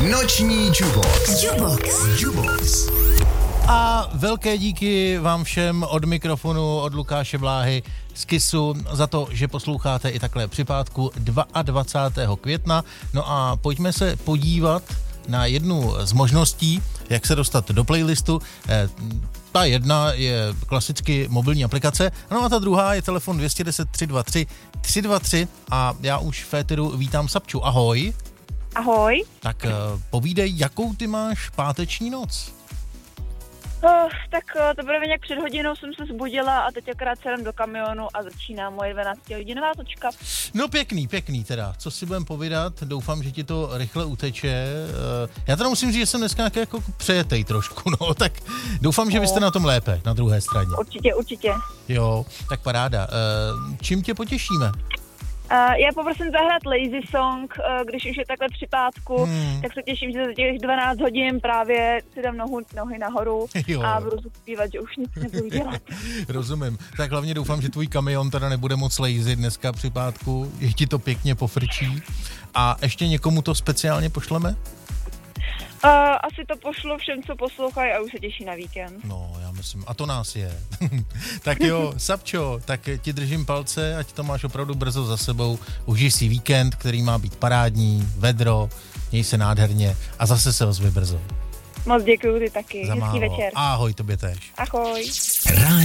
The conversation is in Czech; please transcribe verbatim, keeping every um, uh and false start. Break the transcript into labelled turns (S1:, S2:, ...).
S1: Noční Jubox. Jubox. Jubox.
S2: A velké díky vám všem od mikrofonu, od Lukáše Bláhy z Kissu za to, že posloucháte i takhle při pátku dvacátého druhého května. No a pojďme se podívat na jednu z možností, jak se dostat do playlistu. Ta jedna je klasicky mobilní aplikace, no a ta druhá je telefon dvě jedna nula tři dva tři tři dva tři a já už v éteru vítám Sapču. Ahoj.
S3: Ahoj.
S2: Tak povídej, jakou ty máš páteční noc?
S3: Oh, tak to bude nějak před hodinou jsem se zbudila a teď akorát sedem do kamionu a začíná moje dvanáctihodinová točka.
S2: No pěkný, pěkný teda. Co si budem povídat? Doufám, že ti to rychle uteče. Já teda musím říct, že jsem dneska nějaký jako přejetej trošku, no, tak doufám, že vy jste na tom lépe, na druhé straně.
S3: Určitě, určitě.
S2: Jo, tak paráda. Čím tě potěšíme?
S3: Uh, já poprosím zahrát Lazy Song, uh, když už je takhle při pátku, hmm. tak se těším, že za těch dvanáct hodin právě si dám nohu, nohy nahoru jo. a budu zpívat, že už nic nebudu dělat.
S2: Rozumím. Tak hlavně doufám, že tvůj kamion teda nebude moc lazy dneska při pátku, že ti to pěkně pofrčí. A ještě někomu to speciálně pošleme?
S3: Uh, asi to pošlu všem, co poslouchají a už se těší na víkend.
S2: No, já myslím, a to nás je. Tak jo, Sapčo, tak ti držím palce, ať to máš opravdu brzo za sebou. Užij si víkend, který má být parádní, vedro, měj se nádherně a zase se ozvi brzo.
S3: Moc děkuju, ty taky.
S2: Za
S3: Hezký
S2: málo.
S3: večer.
S2: Ahoj, tobě též.
S3: Ahoj.